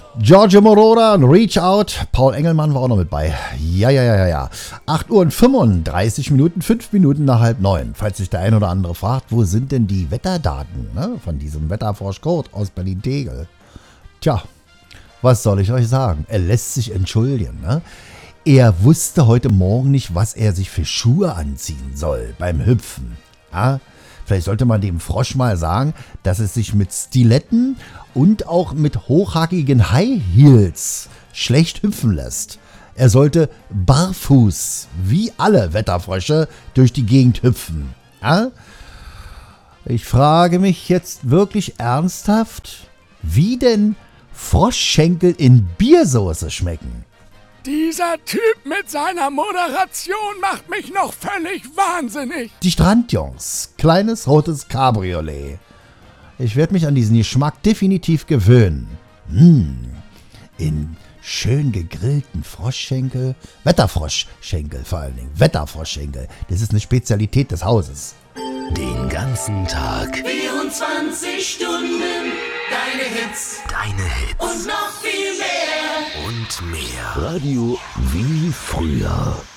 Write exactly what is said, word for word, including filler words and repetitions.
Giorgio Moroder und Reach Out. Paul Engelmann war auch noch mit bei. Ja, ja, ja, ja, ja. acht Uhr und fünfunddreißig Minuten, fünf Minuten nach halb neun. Falls sich der ein oder andere fragt, wo sind denn die Wetterdaten, ne, von diesem Wetterfrosch Kurt aus Berlin-Tegel? Tja, was soll ich euch sagen? Er lässt sich entschuldigen, ne? Er wusste heute Morgen nicht, was er sich für Schuhe anziehen soll beim Hüpfen. Ja? Vielleicht sollte man dem Frosch mal sagen, dass es sich mit Stiletten und auch mit hochhackigen High Heels schlecht hüpfen lässt. Er sollte barfuß, wie alle Wetterfrösche, durch die Gegend hüpfen. Ja? Ich frage mich jetzt wirklich ernsthaft, wie denn Froschschenkel in Biersoße schmecken. Dieser Typ mit seiner Moderation macht mich noch völlig wahnsinnig. Die Strandjungs, kleines rotes Cabriolet. Ich werde mich an diesen Geschmack definitiv gewöhnen. Mmh, in schön gegrillten Froschschenkel, Wetterfroschschenkel vor allen Dingen, Wetterfroschschenkel. Das ist eine Spezialität des Hauses. Den ganzen Tag. vierundzwanzig Stunden. Deine Hits. Deine Hits. Und noch viel mehr. Und mehr. Radio wie früher.